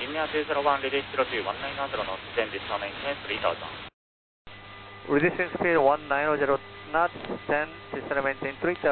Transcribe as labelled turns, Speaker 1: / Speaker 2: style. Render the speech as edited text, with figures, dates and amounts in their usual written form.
Speaker 1: India 201 release 02 19 knots knots, then descend maintenance 3000.
Speaker 2: Reducing speed 190 knots, 10 descend maintain 3000.